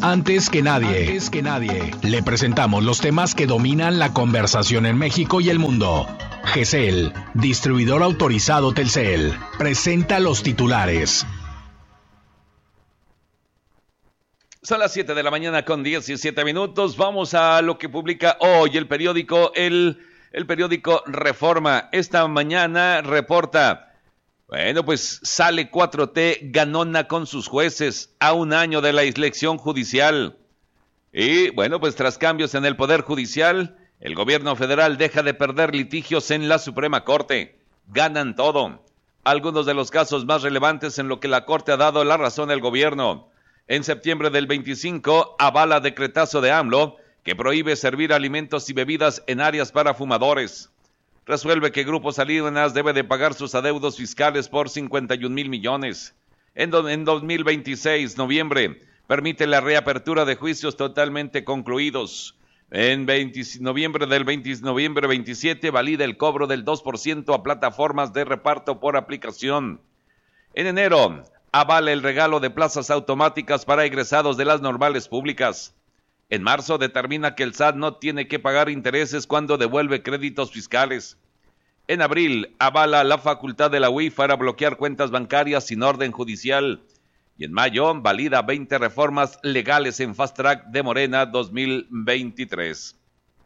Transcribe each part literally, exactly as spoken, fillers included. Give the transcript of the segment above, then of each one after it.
Antes que nadie, antes que nadie, le presentamos los temas que dominan la conversación en México y el mundo. G C L, distribuidor autorizado Telcel, presenta los titulares. Son las siete de la mañana con diecisiete minutos. Vamos a lo que publica hoy el periódico, el, el periódico Reforma. Esta mañana reporta, bueno, pues sale cuatro T ganona con sus jueces a un año de la elección judicial. Y bueno, pues tras cambios en el Poder Judicial, el gobierno federal deja de perder litigios en la Suprema Corte. Ganan todo. Algunos de los casos más relevantes en lo que la Corte ha dado la razón al gobierno. En septiembre del veinticinco, avala decretazo de AMLO que prohíbe servir alimentos y bebidas en áreas para fumadores. Resuelve que Grupo Salinas debe de pagar sus adeudos fiscales por cincuenta y un mil millones. En, do, en dos mil veintiséis, noviembre, permite la reapertura de juicios totalmente concluidos. En veinte, noviembre del veinte, noviembre veintisiete, valida el cobro del dos por ciento a plataformas de reparto por aplicación. En enero, avala el regalo de plazas automáticas para egresados de las normales públicas. En marzo determina que el S A T no tiene que pagar intereses cuando devuelve créditos fiscales. En abril avala la facultad de la U I F para bloquear cuentas bancarias sin orden judicial. Y en mayo valida veinte reformas legales en Fast Track de Morena dos mil veintitrés.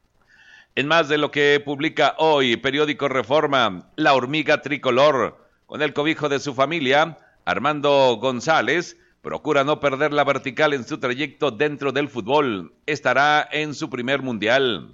En más de lo que publica hoy periódico Reforma, la hormiga tricolor, con el cobijo de su familia, Armando González procura no perder la vertical en su trayecto dentro del fútbol. Estará en su primer mundial.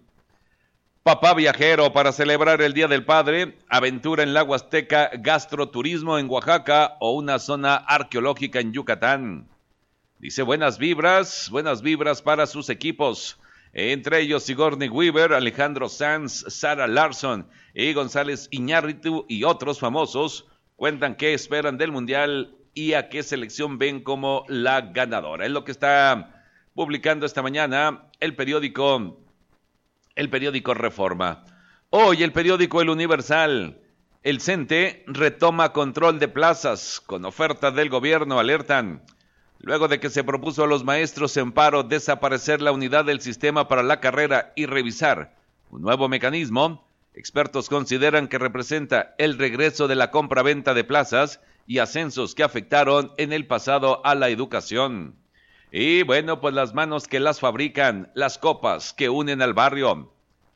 Papá viajero para celebrar el Día del Padre, aventura en la Huasteca, gastroturismo en Oaxaca o una zona arqueológica en Yucatán. Dice buenas vibras, buenas vibras para sus equipos. Entre ellos Sigourney Weaver, Alejandro Sanz, Sarah Larson y González Iñárritu y otros famosos cuentan qué esperan del Mundial y a qué selección ven como la ganadora. Es lo que está publicando esta mañana el periódico, el periódico Reforma. Hoy el periódico El Universal. El CENTE retoma control de plazas con oferta del gobierno, alertan. Luego de que se propuso a los maestros en paro desaparecer la unidad del sistema para la carrera y revisar un nuevo mecanismo, expertos consideran que representa el regreso de la compra-venta de plazas y ascensos que afectaron en el pasado a la educación. Y bueno, pues las manos que las fabrican, las copas que unen al barrio.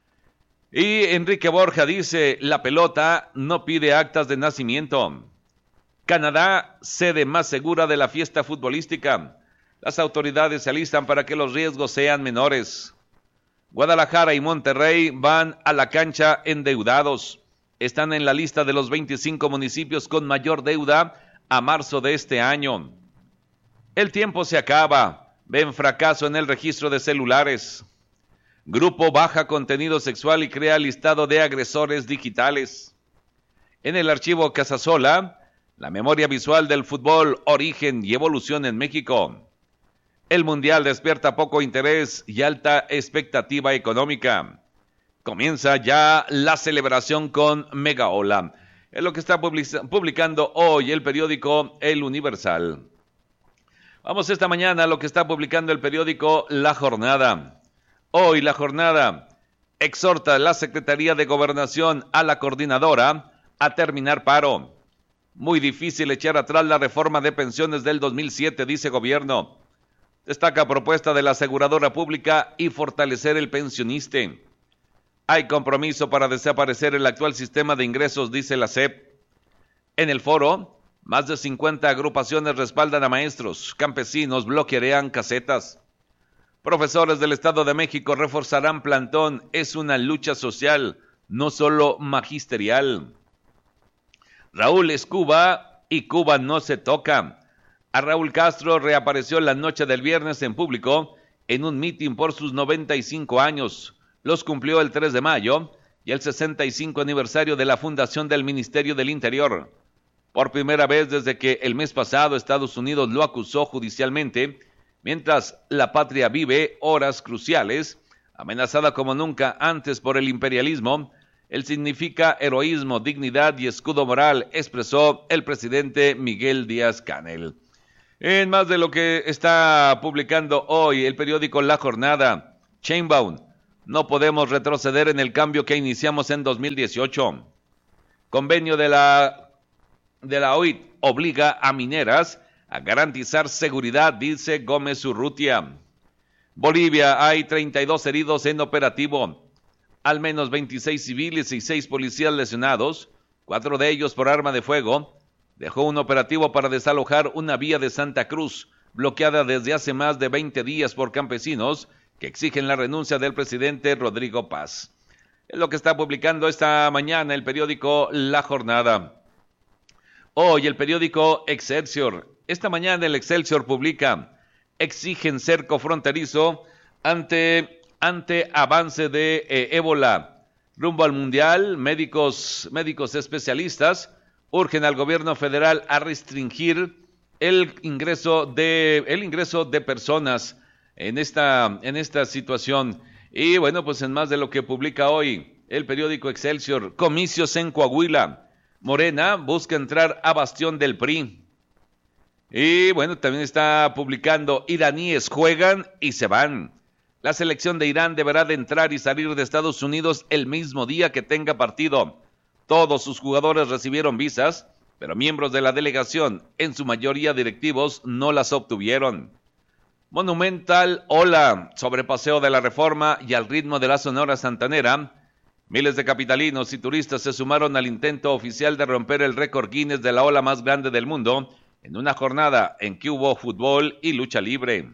Y Enrique Borja dice, la pelota no pide actas de nacimiento. Canadá, sede más segura de la fiesta futbolística. Las autoridades se alistan para que los riesgos sean menores. Guadalajara y Monterrey van a la cancha endeudados. Están en la lista de los veinticinco municipios con mayor deuda a marzo de este año. El tiempo se acaba. Ven fracaso en el registro de celulares. Grupo baja contenido sexual y crea listado de agresores digitales. En el archivo Casasola, la memoria visual del fútbol, origen y evolución en México. El Mundial despierta poco interés y alta expectativa económica. Comienza ya la celebración con Megaola. Es lo que está publicando hoy el periódico El Universal. Vamos esta mañana a lo que está publicando el periódico La Jornada. Hoy La Jornada exhorta a la Secretaría de Gobernación a la coordinadora a terminar paro. Muy difícil echar atrás la reforma de pensiones del dos mil siete, dice gobierno. Destaca propuesta de la aseguradora pública y fortalecer el pensionista. Hay compromiso para desaparecer el actual sistema de ingresos, dice la S E P. En el foro, más de cincuenta agrupaciones respaldan a maestros, campesinos bloquearán casetas. Profesores del Estado de México reforzarán plantón, es una lucha social, no solo magisterial. Raúl es Cuba y Cuba no se toca. A Raúl Castro reapareció la noche del viernes en público en un mitin por sus noventa y cinco años. Los cumplió el tres de mayo y el sesenta y cinco aniversario de la fundación del Ministerio del Interior. Por primera vez desde que el mes pasado Estados Unidos lo acusó judicialmente, mientras la patria vive horas cruciales, amenazada como nunca antes por el imperialismo, él significa heroísmo, dignidad y escudo moral, expresó el presidente Miguel Díaz-Canel. En más de lo que está publicando hoy el periódico La Jornada, Sheinbaum, no podemos retroceder en el cambio que iniciamos en dos mil dieciocho. Convenio de la, de la O I T obliga a mineras a garantizar seguridad, dice Gómez Urrutia. Bolivia, hay treinta y dos heridos en operativo, al menos veintiséis civiles y seis policías lesionados, cuatro de ellos por arma de fuego. Dejó un operativo para desalojar una vía de Santa Cruz, bloqueada desde hace más de veinte días por campesinos que exigen la renuncia del presidente Rodrigo Paz. Es lo que está publicando esta mañana el periódico La Jornada. Hoy el periódico Excelsior. Esta mañana el Excelsior publica: exigen cerco fronterizo ante, ante avance de eh, ébola. Rumbo al mundial, médicos, médicos especialistas urgen al gobierno federal a restringir el ingreso de, el ingreso de personas en esta, en esta situación. Y bueno, pues en más de lo que publica hoy el periódico Excelsior, comicios en Coahuila. Morena busca entrar a bastión del P R I. Y bueno, también está publicando: iraníes juegan y se van. La selección de Irán deberá de entrar y salir de Estados Unidos el mismo día que tenga partido. Todos sus jugadores recibieron visas, pero miembros de la delegación, en su mayoría directivos, no las obtuvieron. Monumental ola sobre Paseo de la Reforma y al ritmo de la Sonora Santanera. Miles de capitalinos y turistas se sumaron al intento oficial de romper el récord Guinness de la ola más grande del mundo, en una jornada en que hubo fútbol y lucha libre.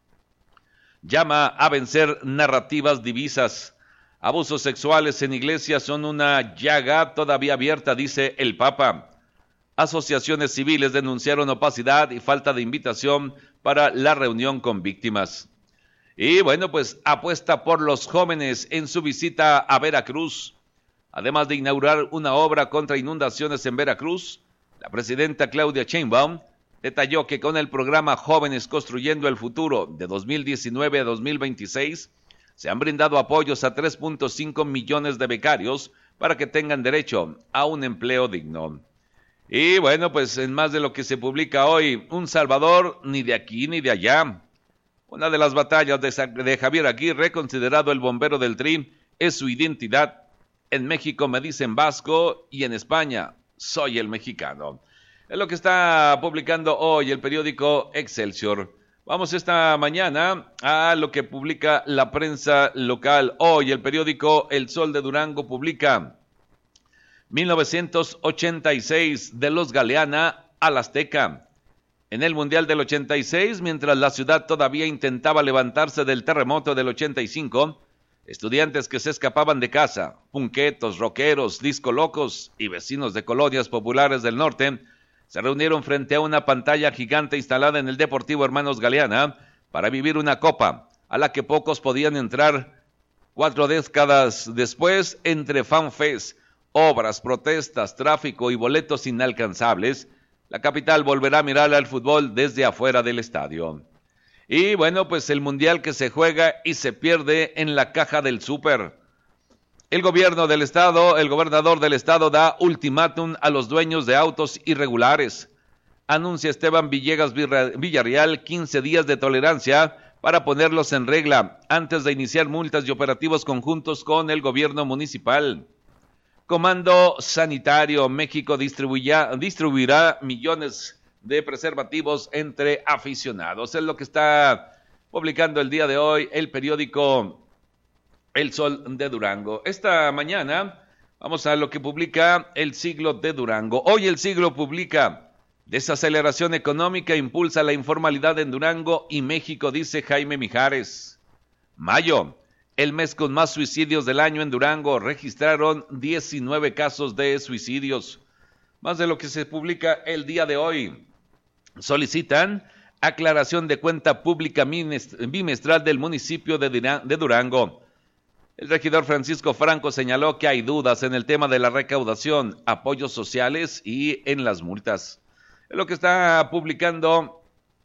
Llama a vencer narrativas divisas. Abusos sexuales en iglesias son una llaga todavía abierta, dice el Papa. Asociaciones civiles denunciaron opacidad y falta de invitación para la reunión con víctimas. Y bueno, pues apuesta por los jóvenes en su visita a Veracruz. Además de inaugurar una obra contra inundaciones en Veracruz, la presidenta Claudia Sheinbaum detalló que con el programa Jóvenes Construyendo el Futuro de dos mil diecinueve a dos mil veintiséis, se han brindado apoyos a tres punto cinco millones de becarios para que tengan derecho a un empleo digno. Y bueno, pues en más de lo que se publica hoy, un Salvador ni de aquí ni de allá. Una de las batallas de, de Javier Aguirre, considerado el bombero del T R I, es su identidad. En México me dicen vasco y en España soy el mexicano. Es lo que está publicando hoy el periódico Excelsior. Vamos esta mañana a lo que publica la prensa local. Hoy el periódico El Sol de Durango publica: mil novecientos ochenta y seis, de los Galeana al Azteca. En el Mundial del ochenta y seis, mientras la ciudad todavía intentaba levantarse del terremoto del ochenta y cinco, estudiantes que se escapaban de casa, punquetos, rockeros, disco locos y vecinos de colonias populares del norte se reunieron frente a una pantalla gigante instalada en el Deportivo Hermanos Galeana para vivir una copa a la que pocos podían entrar. Cuatro décadas después, entre fanfest, obras, protestas, tráfico y boletos inalcanzables, la capital volverá a mirar al fútbol desde afuera del estadio. Y bueno, pues el mundial que se juega y se pierde en la caja del súper. El gobierno del estado, el gobernador del estado da ultimátum a los dueños de autos irregulares. Anuncia Esteban Villegas Villarreal quince días de tolerancia para ponerlos en regla antes de iniciar multas y operativos conjuntos con el gobierno municipal. Comando Sanitario, México distribuirá, distribuirá millones de preservativos entre aficionados. Es lo que está publicando el día de hoy el periódico El Sol de Durango. Esta mañana vamos a lo que publica El Siglo de Durango. Hoy El Siglo publica: desaceleración económica impulsa la informalidad en Durango y México, dice Jaime Mijares. Mayo, el mes con más suicidios del año en Durango, registraron diecinueve casos de suicidios. Más de lo que se publica el día de hoy. Solicitan aclaración de cuenta pública bimestral del municipio de Durango. El regidor Francisco Franco señaló que hay dudas en el tema de la recaudación, apoyos sociales y en las multas. Es lo que está publicando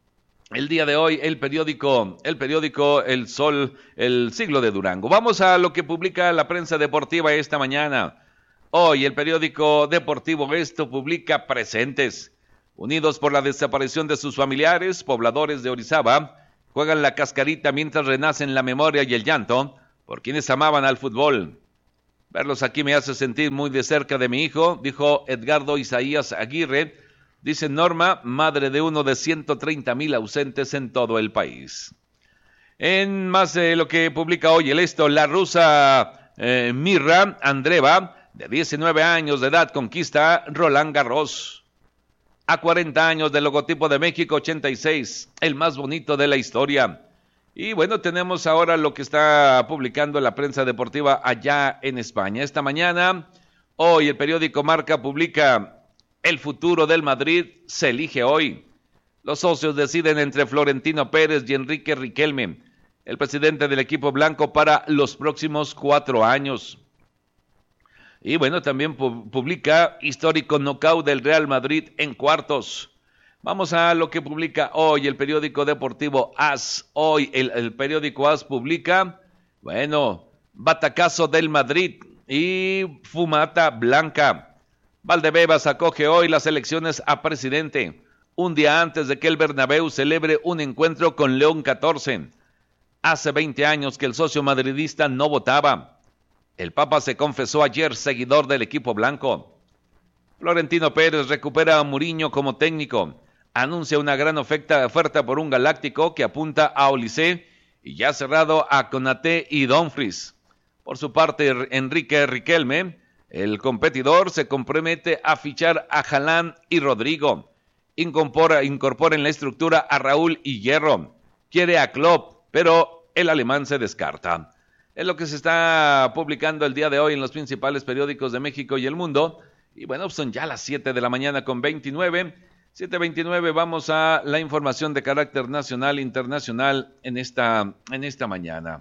el día de hoy el periódico, el periódico El Sol, El Siglo de Durango. Vamos a lo que publica la prensa deportiva esta mañana. Hoy el periódico deportivo Esto publica presentes. unidos por la desaparición de sus familiares, pobladores de Orizaba, juegan la cascarita mientras renacen la memoria y el llanto por quienes amaban al fútbol. Verlos aquí me hace sentir muy de cerca de mi hijo, dijo Edgardo Isaías Aguirre, dice Norma, madre de uno de ciento treinta mil ausentes en todo el país. En más de lo que publica hoy el Esto, la rusa eh, Mirra Andreeva, de diecinueve años de edad, conquista Roland Garros. A cuarenta años del logotipo de México ochenta y seis, el más bonito de la historia. Y bueno, tenemos ahora lo que está publicando la prensa deportiva allá en España. Esta mañana, hoy el periódico Marca publica: el futuro del Madrid se elige hoy. Los socios deciden entre Florentino Pérez y Enrique Riquelme, el presidente del equipo blanco, para los próximos cuatro años. Y bueno, también pu- publica histórico nocaut del Real Madrid en cuartos. Vamos a lo que publica hoy el periódico deportivo AS. Hoy el, el periódico AS publica, bueno, batacazo del Madrid y fumata blanca. Valdebebas acoge hoy las elecciones a presidente, un día antes de que el Bernabéu celebre un encuentro con León catorce. Hace veinte años que el socio madridista no votaba. El Papa se confesó ayer seguidor del equipo blanco. Florentino Pérez recupera a Mourinho como técnico. Anuncia una gran oferta, oferta por un galáctico que apunta a Olise y ya cerrado a Konaté y Dumfries. Por su parte, Enrique Riquelme, el competidor, se compromete a fichar a Haaland y Rodrigo. Incorpora, incorpora en la estructura a Raúl y Hierro. Quiere a Klopp, pero el alemán se descarta. Es lo que se está publicando el día de hoy en los principales periódicos de México y el mundo. Y bueno, son ya las siete de la mañana con veintinueve. siete veintinueve, vamos a la información de carácter nacional e internacional en esta, en esta mañana.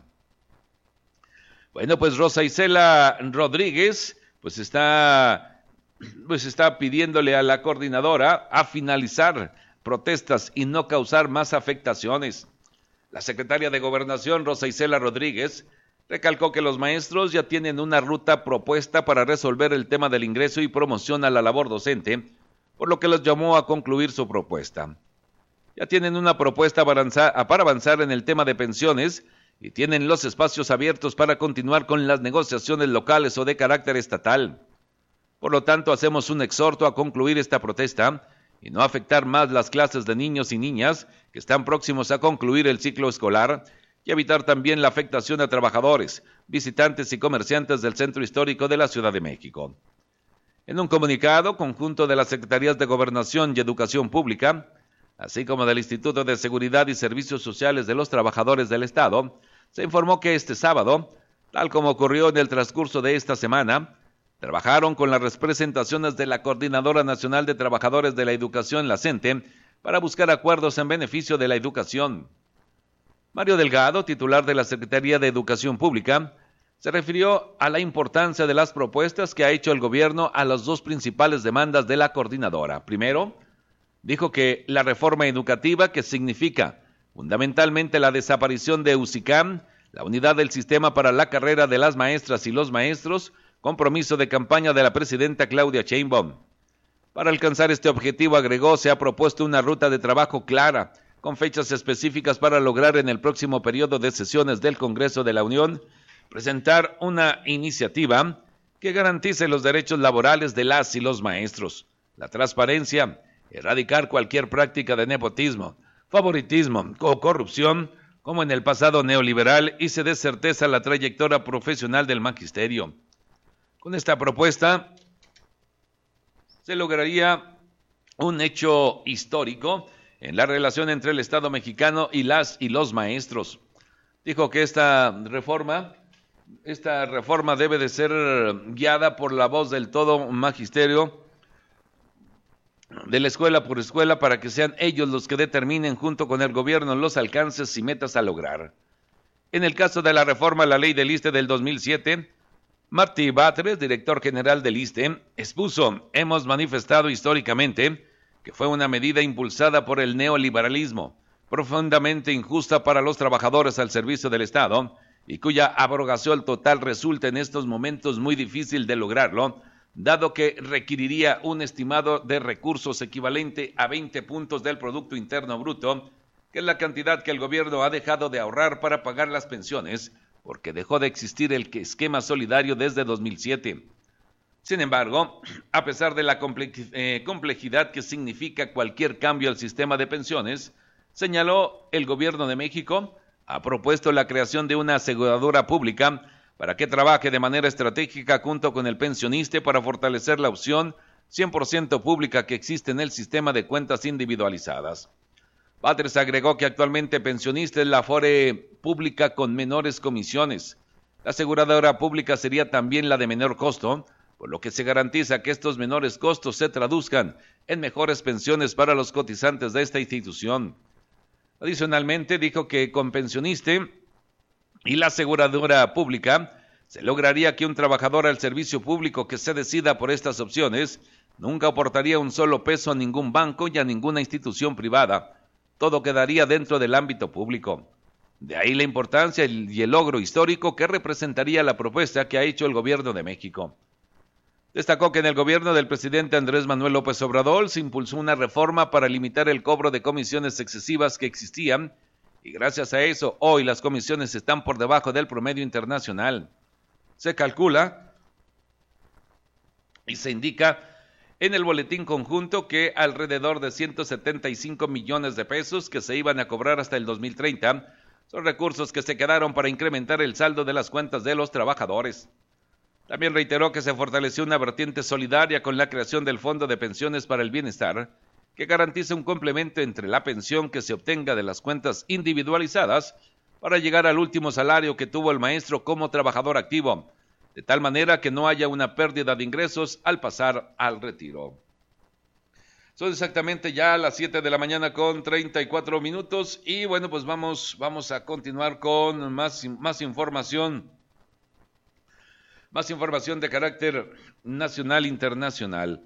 Bueno, pues Rosa Isela Rodríguez, pues está, pues está pidiéndole a la coordinadora a finalizar protestas y no causar más afectaciones. La secretaria de Gobernación, Rosa Isela Rodríguez, recalcó que los maestros ya tienen una ruta propuesta para resolver el tema del ingreso y promoción a la labor docente, por lo que los llamó a concluir su propuesta. Ya tienen una propuesta para avanzar, para avanzar en el tema de pensiones y tienen los espacios abiertos para continuar con las negociaciones locales o de carácter estatal. Por lo tanto, hacemos un exhorto a concluir esta protesta y no afectar más las clases de niños y niñas que están próximos a concluir el ciclo escolar y evitar también la afectación a trabajadores, visitantes y comerciantes del centro histórico de la Ciudad de México. En un comunicado conjunto de las Secretarías de Gobernación y Educación Pública, así como del Instituto de Seguridad y Servicios Sociales de los Trabajadores del Estado, se informó que este sábado, tal como ocurrió en el transcurso de esta semana, trabajaron con las representaciones de la Coordinadora Nacional de Trabajadores de la Educación, la CENTE, para buscar acuerdos en beneficio de la educación. Mario Delgado, titular de la Secretaría de Educación Pública, se refirió a la importancia de las propuestas que ha hecho el gobierno a las dos principales demandas de la coordinadora. Primero, dijo que la reforma educativa, que significa fundamentalmente la desaparición de USICAM, la unidad del sistema para la carrera de las maestras y los maestros, compromiso de campaña de la presidenta Claudia Sheinbaum. Para alcanzar este objetivo, agregó, se ha propuesto una ruta de trabajo clara, con fechas específicas para lograr en el próximo periodo de sesiones del Congreso de la Unión presentar una iniciativa que garantice los derechos laborales de las y los maestros, la transparencia, erradicar cualquier práctica de nepotismo, favoritismo o corrupción, como en el pasado neoliberal, y se dé certeza a la trayectoria profesional del magisterio. Con esta propuesta se lograría un hecho histórico en la relación entre el Estado mexicano y las y los maestros. Dijo que esta reforma, esta reforma debe de ser guiada por la voz del todo magisterio de la escuela por escuela para que sean ellos los que determinen junto con el gobierno los alcances y metas a lograr. En el caso de la reforma a la ley del ISSSTE del dos mil siete, Martí Batres, director general del ISSSTE, expuso, hemos manifestado históricamente que fue una medida impulsada por el neoliberalismo, profundamente injusta para los trabajadores al servicio del Estado y cuya abrogación total resulta en estos momentos muy difícil de lograrlo, dado que requeriría un estimado de recursos equivalente a veinte puntos del Producto Interno Bruto, que es la cantidad que el gobierno ha dejado de ahorrar para pagar las pensiones, porque dejó de existir el esquema solidario desde dos mil siete. Sin embargo, a pesar de la complejidad que significa cualquier cambio al sistema de pensiones, señaló el gobierno de México, ha propuesto la creación de una aseguradora pública para que trabaje de manera estratégica junto con el pensionista para fortalecer la opción cien por ciento pública que existe en el sistema de cuentas individualizadas. Batres agregó que actualmente pensionista es la afore pública con menores comisiones. La aseguradora pública sería también la de menor costo, por lo que se garantiza que estos menores costos se traduzcan en mejores pensiones para los cotizantes de esta institución. Adicionalmente, dijo que con pensionista y la aseguradora pública se lograría que un trabajador al servicio público que se decida por estas opciones nunca aportaría un solo peso a ningún banco y a ninguna institución privada. Todo quedaría dentro del ámbito público. De ahí la importancia y el logro histórico que representaría la propuesta que ha hecho el gobierno de México. Destacó que en el gobierno del presidente Andrés Manuel López Obrador se impulsó una reforma para limitar el cobro de comisiones excesivas que existían y gracias a eso hoy las comisiones están por debajo del promedio internacional. Se calcula y se indica en el boletín conjunto que alrededor de ciento setenta y cinco millones de pesos que se iban a cobrar hasta el dos mil treinta son recursos que se quedaron para incrementar el saldo de las cuentas de los trabajadores. También reiteró que se fortaleció una vertiente solidaria con la creación del Fondo de Pensiones para el Bienestar, que garantiza un complemento entre la pensión que se obtenga de las cuentas individualizadas para llegar al último salario que tuvo el maestro como trabajador activo, de tal manera que no haya una pérdida de ingresos al pasar al retiro. Son exactamente ya las siete de la mañana con treinta y cuatro minutos y bueno, pues vamos, vamos a continuar con más, más información. Más información de carácter nacional e internacional.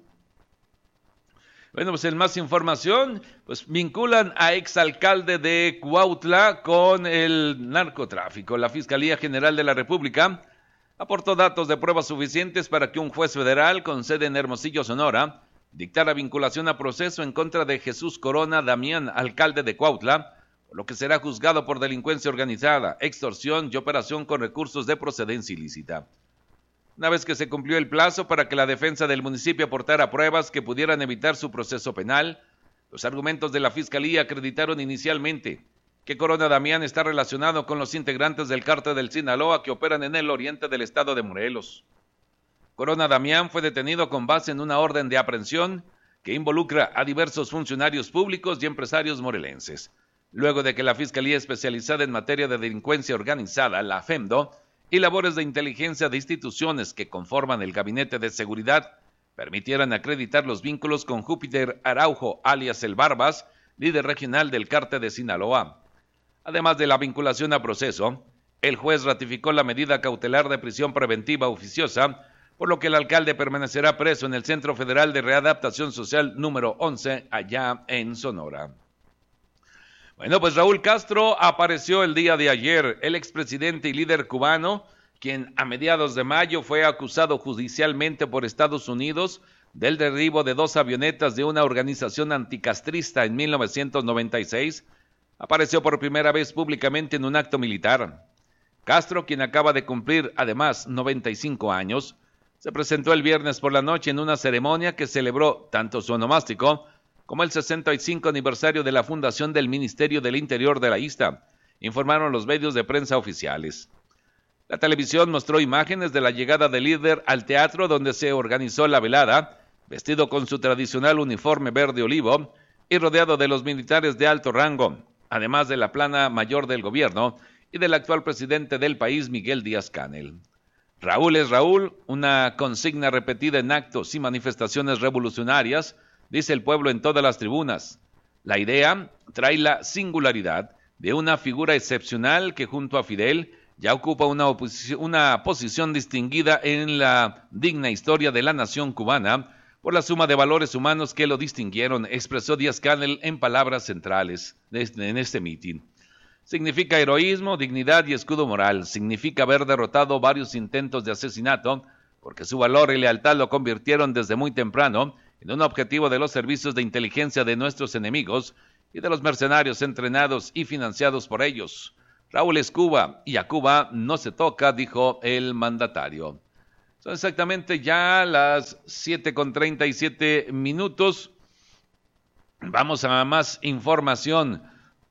Bueno, pues en más información, pues vinculan a exalcalde de Cuautla con el narcotráfico. La Fiscalía General de la República aportó datos de pruebas suficientes para que un juez federal con sede en Hermosillo, Sonora, dictara vinculación a proceso en contra de Jesús Corona Damián, alcalde de Cuautla, por lo que será juzgado por delincuencia organizada, extorsión y operación con recursos de procedencia ilícita. Una vez que se cumplió el plazo para que la defensa del municipio aportara pruebas que pudieran evitar su proceso penal, los argumentos de la Fiscalía acreditaron inicialmente que Corona Damián está relacionado con los integrantes del cártel del Sinaloa que operan en el oriente del estado de Morelos. Corona Damián fue detenido con base en una orden de aprehensión que involucra a diversos funcionarios públicos y empresarios morelenses, luego de que la Fiscalía Especializada en Materia de Delincuencia Organizada, la FEMDO, y labores de inteligencia de instituciones que conforman el Gabinete de Seguridad permitieran acreditar los vínculos con Júpiter Araujo, alias El Barbas, líder regional del cártel de Sinaloa. Además de la vinculación a proceso, el juez ratificó la medida cautelar de prisión preventiva oficiosa, por lo que el alcalde permanecerá preso en el Centro Federal de Readaptación Social número once, allá en Sonora. Bueno, pues Raúl Castro apareció el día de ayer, el expresidente y líder cubano, quien a mediados de mayo fue acusado judicialmente por Estados Unidos del derribo de dos avionetas de una organización anticastrista en mil novecientos noventa y seis, apareció por primera vez públicamente en un acto militar. Castro, quien acaba de cumplir además noventa y cinco años, se presentó el viernes por la noche en una ceremonia que celebró tanto su onomástico como el sesenta y cinco aniversario de la fundación del Ministerio del Interior de la isla, informaron los medios de prensa oficiales. La televisión mostró imágenes de la llegada del líder al teatro donde se organizó la velada, vestido con su tradicional uniforme verde olivo y rodeado de los militares de alto rango, además de la plana mayor del gobierno y del actual presidente del país, Miguel Díaz-Canel. Raúl es Raúl, una consigna repetida en actos y manifestaciones revolucionarias, dice el pueblo en todas las tribunas. La idea trae la singularidad de una figura excepcional que junto a Fidel ya ocupa una, una posición distinguida en la digna historia de la nación cubana por la suma de valores humanos que lo distinguieron, expresó Díaz-Canel en palabras centrales en este mitin. Significa heroísmo, dignidad y escudo moral. Significa haber derrotado varios intentos de asesinato porque su valor y lealtad lo convirtieron desde muy temprano en un objetivo de los servicios de inteligencia de nuestros enemigos y de los mercenarios entrenados y financiados por ellos. Raúl es Cuba y a Cuba no se toca, dijo el mandatario. Son exactamente ya las siete con treinta y siete minutos. Vamos a más información.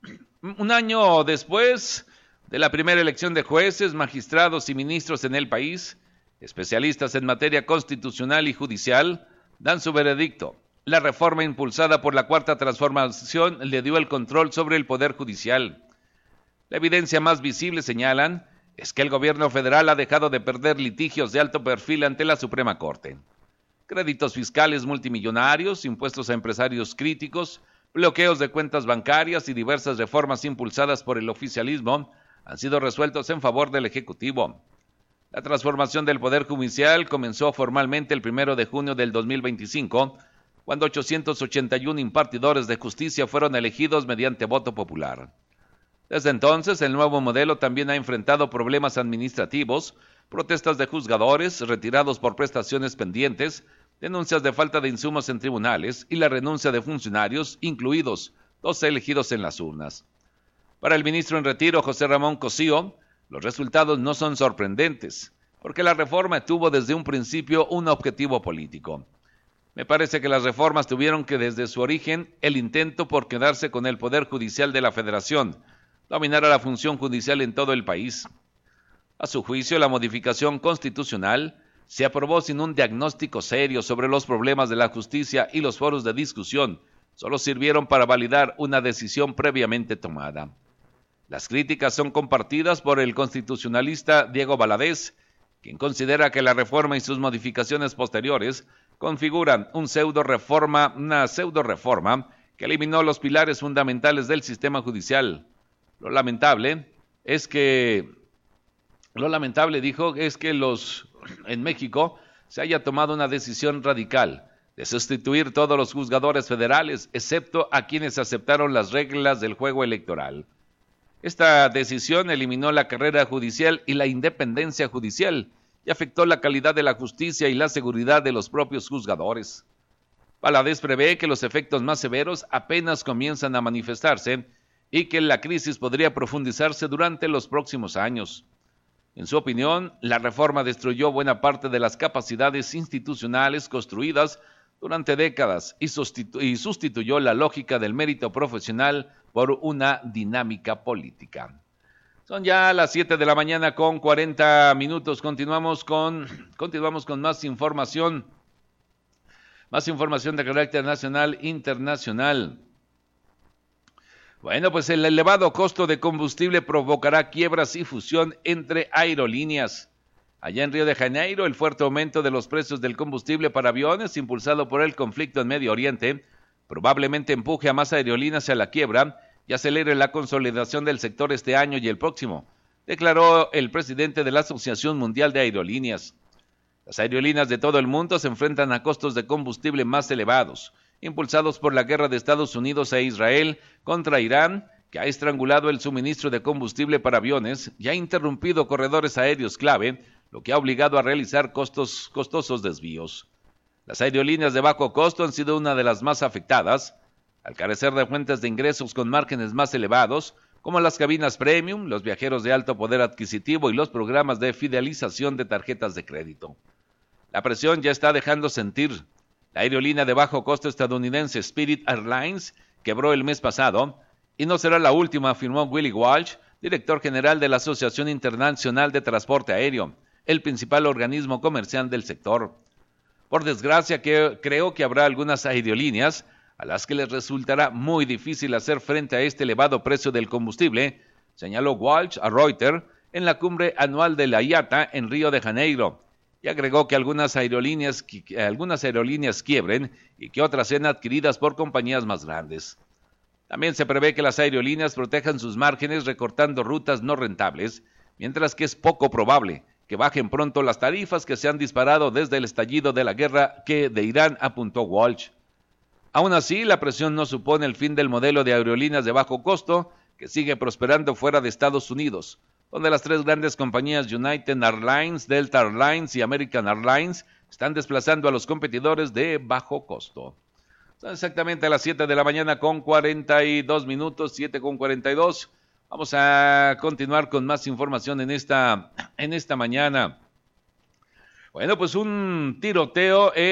Un año después de la primera elección de jueces, magistrados y ministros en el país, especialistas en materia constitucional y judicial dan su veredicto. La reforma impulsada por la Cuarta Transformación le dio el control sobre el Poder Judicial. La evidencia más visible, señalan, es que el gobierno federal ha dejado de perder litigios de alto perfil ante la Suprema Corte. Créditos fiscales multimillonarios, impuestos a empresarios críticos, bloqueos de cuentas bancarias y diversas reformas impulsadas por el oficialismo han sido resueltos en favor del Ejecutivo. La transformación del Poder Judicial comenzó formalmente el primero de junio del dos mil veinticinco, cuando ochocientos ochenta y uno impartidores de justicia fueron elegidos mediante voto popular. Desde entonces, el nuevo modelo también ha enfrentado problemas administrativos, protestas de juzgadores, retirados por prestaciones pendientes, denuncias de falta de insumos en tribunales y la renuncia de funcionarios, incluidos dos elegidos en las urnas. Para el ministro en retiro, José Ramón Cosío, los resultados no son sorprendentes, porque la reforma tuvo desde un principio un objetivo político. Me parece que las reformas tuvieron que desde su origen el intento por quedarse con el Poder Judicial de la Federación, dominar a la función judicial en todo el país. A su juicio, la modificación constitucional se aprobó sin un diagnóstico serio sobre los problemas de la justicia y los foros de discusión solo sirvieron para validar una decisión previamente tomada. Las críticas son compartidas por el constitucionalista Diego Valadez, quien considera que la reforma y sus modificaciones posteriores configuran un pseudo reforma, una pseudo reforma que eliminó los pilares fundamentales del sistema judicial. Lo lamentable es que, lo lamentable dijo, es que los, en México se haya tomado una decisión radical de sustituir todos los juzgadores federales, excepto a quienes aceptaron las reglas del juego electoral. Esta decisión eliminó la carrera judicial y la independencia judicial y afectó la calidad de la justicia y la seguridad de los propios juzgadores. Valadez prevé que los efectos más severos apenas comienzan a manifestarse y que la crisis podría profundizarse durante los próximos años. En su opinión, la reforma destruyó buena parte de las capacidades institucionales construidas durante décadas y, sustitu- y sustituyó la lógica del mérito profesional por una dinámica política. Son ya las siete de la mañana con cuarenta minutos. Continuamos con, continuamos con más información. Más información de carácter nacional e internacional. Bueno, pues el elevado costo de combustible provocará quiebras y fusión entre aerolíneas. Allá en Río de Janeiro, el fuerte aumento de los precios del combustible para aviones, impulsado por el conflicto en Medio Oriente, probablemente empuje a más aerolíneas a la quiebra y acelere la consolidación del sector este año y el próximo, declaró el presidente de la Asociación Mundial de Aerolíneas. Las aerolíneas de todo el mundo se enfrentan a costos de combustible más elevados, impulsados por la guerra de Estados Unidos e Israel contra Irán, que ha estrangulado el suministro de combustible para aviones y ha interrumpido corredores aéreos clave, lo que ha obligado a realizar costos, costosos desvíos. Las aerolíneas de bajo costo han sido una de las más afectadas, al carecer de fuentes de ingresos con márgenes más elevados, como las cabinas premium, los viajeros de alto poder adquisitivo y los programas de fidelización de tarjetas de crédito. La presión ya está dejando sentir. La aerolínea de bajo costo estadounidense Spirit Airlines quebró el mes pasado y no será la última, afirmó Willie Walsh, director general de la Asociación Internacional de Transporte Aéreo, el principal organismo comercial del sector. Por desgracia, que creo que habrá algunas aerolíneas a las que les resultará muy difícil hacer frente a este elevado precio del combustible, señaló Walsh a Reuters en la cumbre anual de la I A T A en Río de Janeiro, y agregó que algunas aerolíneas, que algunas aerolíneas quiebren y que otras sean adquiridas por compañías más grandes. También se prevé que las aerolíneas protejan sus márgenes recortando rutas no rentables, mientras que es poco probable que bajen pronto las tarifas que se han disparado desde el estallido de la guerra que de Irán, apuntó Walsh. Aún así, la presión no supone el fin del modelo de aerolíneas de bajo costo que sigue prosperando fuera de Estados Unidos, donde las tres grandes compañías United Airlines, Delta Airlines y American Airlines están desplazando a los competidores de bajo costo. Son exactamente a las siete de la mañana con cuarenta y dos minutos, siete con cuarenta y dos. Vamos a continuar con más información en esta, en esta mañana. Bueno, pues un tiroteo en